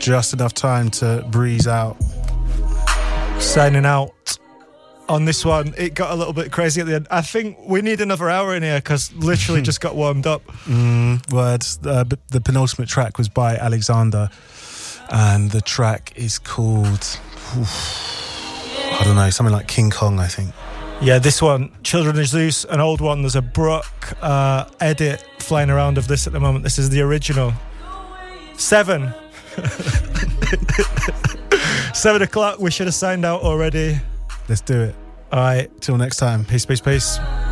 just enough time to breeze out. Signing out on this one. It got a little bit crazy at the end. I think we need another hour in here because literally just got warmed up. Words. The penultimate track was by Alexander, and the track is called, I don't know, something like King Kong, I think. Yeah, this one, Children of Zeus, an old one. There's a Brook edit flying around of this at the moment. This is the original. 7. 7 o'clock. We should have signed out already. Let's do it. All right. Till next time. Peace, peace, peace.